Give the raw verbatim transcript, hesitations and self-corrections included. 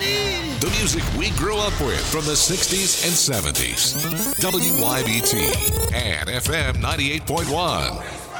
The music we grew up with from the sixties and seventies. W Y B T and F M ninety-eight point one.